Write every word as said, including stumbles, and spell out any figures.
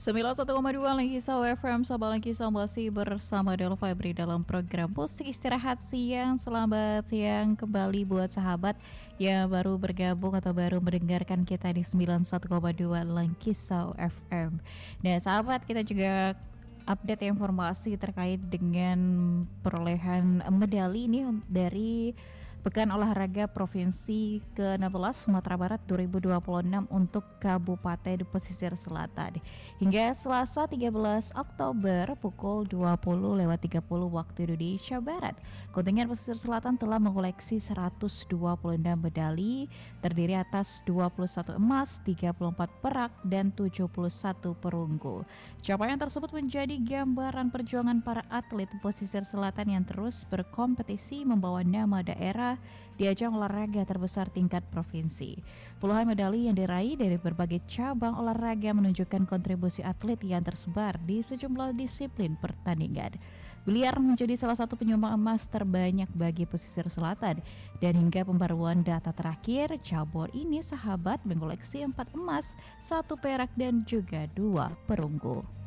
sembilan puluh satu koma dua Langkisau F M, Sahabat Langkisau masih bersama Del Febri dalam program Musik Istirahat Siang. Selamat siang kembali buat sahabat yang baru bergabung atau baru mendengarkan kita di sembilan puluh satu koma dua Langkisau F M. Nah sahabat, kita juga update informasi terkait dengan perolehan medali ini dari Pekan Olahraga Provinsi ke enam belas Sumatera Barat dua ribu dua puluh enam untuk Kabupaten Pesisir Selatan. Hingga Selasa tiga belas Oktober pukul dua puluh lewat tiga puluh waktu Indonesia Barat, kontingen Pesisir Selatan telah mengoleksi seratus dua puluh enam medali, terdiri atas dua puluh satu emas, tiga puluh empat perak, dan tujuh puluh satu perunggu. Capaian tersebut menjadi gambaran perjuangan para atlet Pesisir Selatan yang terus berkompetisi membawa nama daerah di ajang olahraga terbesar tingkat provinsi. Puluhan medali yang diraih dari berbagai cabang olahraga menunjukkan kontribusi atlet yang tersebar di sejumlah disiplin pertandingan. Biliar menjadi salah satu penyumbang emas terbanyak bagi Pesisir Selatan, dan hingga pembaruan data terakhir, cabur ini sahabat mengoleksi empat emas, satu perak, dan juga dua perunggu.